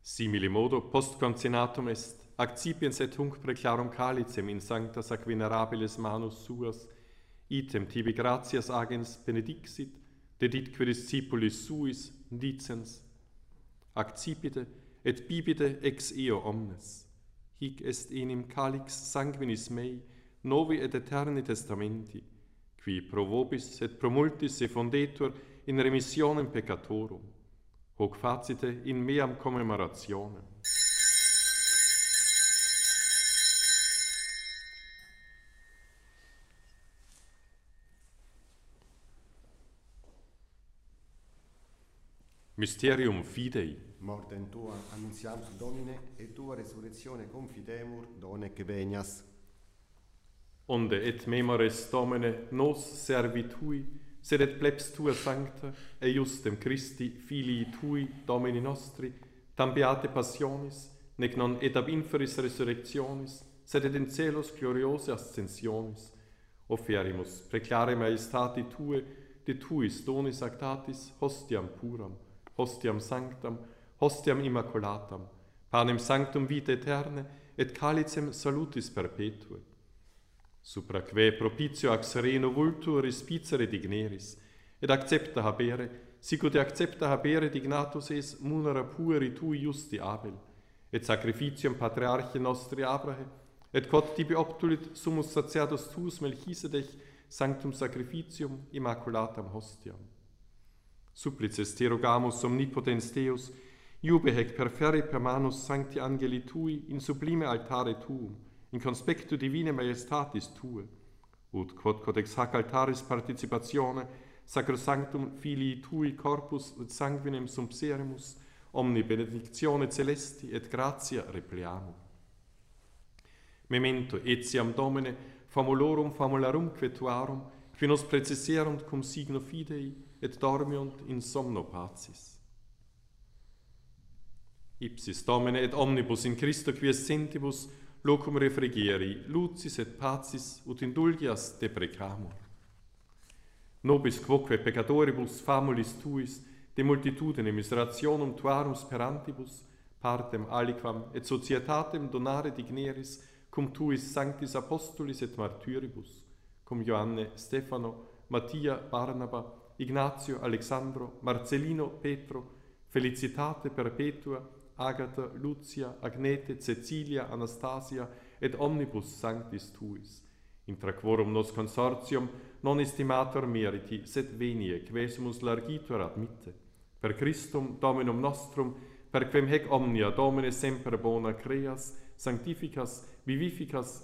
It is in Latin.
Simili modo post consinatum est, accipiens et hunc preclarum calicem in sanctas ac venerabilis manus suas, item tibi gratias agens benedixit, deditque discipulis suis, dicens, accipite et bibite ex eo omnes. Hic est enim calix sanguinis mei, novi et eterni testamenti, qui pro vobis et pro multis se fondetur in remissionem peccatorum. Hoc facite in meam commemorationem. Mysterium Fidei. Mortem tua annunciamus Domine, et tua resurrectione confidemur, donec venias. Onde et memores Domine nos servi tui, sed et plebs tua sancta, e justem Christi, filii tui, Domini nostri, tam beate passionis, nec non et ab inferis resurrectionis, sed et in celos gloriose ascensionis, offerimus preclare maestati tue, de tuis donis actatis, hostiam puram, hostiam sanctam, hostiam immaculatam, panem sanctum vita eterne, et calicem salutis perpetue. Supraque propitio ac sereno vultur respicere digneris, et accepta habere, sicut accepta habere dignatus es munera pueri tui justi Abel, et sacrificium patriarchi nostri Abrahe, et quod tibi obtulit summus sacerdos tuus Melchisedech sanctum sacrificium immaculatam hostiam. Supplices te rogamus omnipotens Deus, iube hec perferi per manus sancti angeli tui in sublime altare tuum, in conspectu divine majestatis tue, ut quod codex hac altaris participatione sacrosanctum filii tui corpus et sanguinem sumpseremus, omni benedictione celesti et gratia repliamur. Memento etiam Domine famulorum famularum tuarum, qui nos preciserunt cum signo fidei et dormiunt in somno pacis. Ipsis Domine et omnibus in Christo quies sentibus locum refrigeri, lucis et pacis ut indulgias deprecamur. Nobis quoque peccatoribus famulis tuis, de multitudine miserationum tuarum sperantibus, partem aliquam et societatem donare digneris, cum tuis sanctis apostolis et martyribus, cum Ioanne, Stefano, Mattia, Barnaba, Ignatio, Alexandro, Marcellino, Petro, Felicitate perpetua, Agata, Lucia, Agnete, Cecilia, Anastasia, et omnibus sanctis tuis, intra quorum nos consortium non estimator meriti, sed venie, quesumus largitur admitte, per Christum Dominum nostrum, per quem hec omnia Domine semper bona creas, sanctificas, vivificas,